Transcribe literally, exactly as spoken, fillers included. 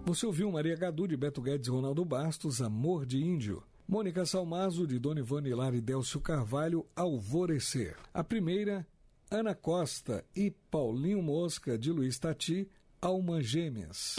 Você ouviu Maria Gadu, de Beto Guedes e Ronaldo Bastos, Amor de Índio. Mônica Salmazo, de Dona Ivone Lara e Délcio Carvalho, Alvorecer. A primeira, Ana Costa e Paulinho Mosca, de Luiz Tati, Almas Gêmeas.